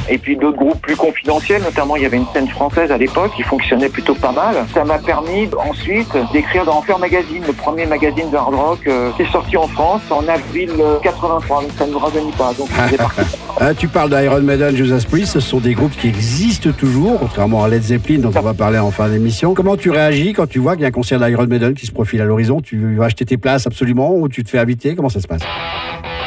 Et puis d'autres groupes plus confidentiels, notamment il y avait une scène française à l'époque qui fonctionnait plutôt pas mal. Ça m'a permis ensuite d'écrire dans Enfer Magazine, le premier magazine de hard rock qui est sorti en France en avril 83, donc ça ne nous rajeunit pas. Donc, tu parles d'Iron Maiden, Judas Priest, ce sont des groupes qui existent toujours, contrairement à Led Zeppelin dont on va parler en fin d'émission. Comment tu réagis quand tu vois qu'il y a un concert d'Iron Maiden qui se profile à l'horizon? Tu vas acheter tes places absolument ou tu te fais inviter? Comment ça se passe?